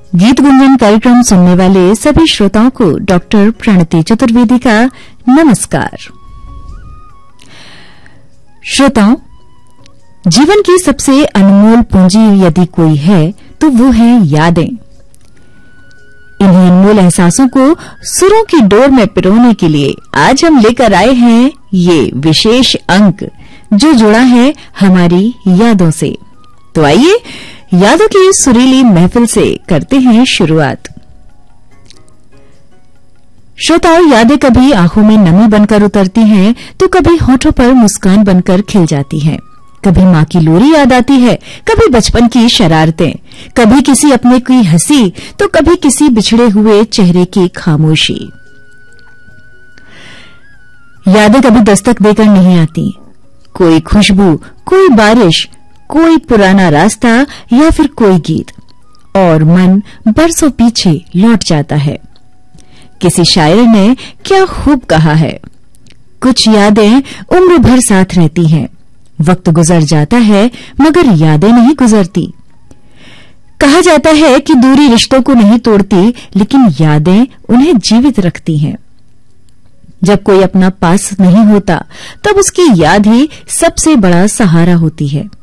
गीत गुंजन कार्यक्रम सुनने वाले सभी श्रोताओं को डॉक्टर प्रणति चतुर्वेदी का नमस्कार। श्रोताओं, जीवन की सबसे अनमोल पूंजी यदि कोई है तो वो है यादें। इन्हीं अनमोल एहसासों को सुरों की डोर में पिरोने के लिए आज हम लेकर आए हैं ये विशेष अंक जो जुड़ा है हमारी यादों से। तो आइए यादों की सुरीली महफिल से करते हैं शुरुआत। श्रोताओं, यादें कभी आंखों में नमी बनकर उतरती हैं तो कभी होठों पर मुस्कान बनकर खिल जाती हैं। कभी माँ की लोरी याद आती है, कभी बचपन की शरारतें, कभी किसी अपने की हंसी तो कभी किसी बिछड़े हुए चेहरे की खामोशी। यादें कभी दस्तक देकर नहीं आती। कोई खुशबू, कोई बारिश, कोई पुराना रास्ता या फिर कोई गीत, और मन बरसों पीछे लौट जाता है। किसी शायर ने क्या खूब कहा है, कुछ यादें उम्र भर साथ रहती हैं। वक्त गुजर जाता है मगर यादें नहीं गुजरती। कहा जाता है कि दूरी रिश्तों को नहीं तोड़ती, लेकिन यादें उन्हें जीवित रखती हैं। जब कोई अपना पास नहीं होता तब उसकी याद ही सबसे बड़ा सहारा होती है।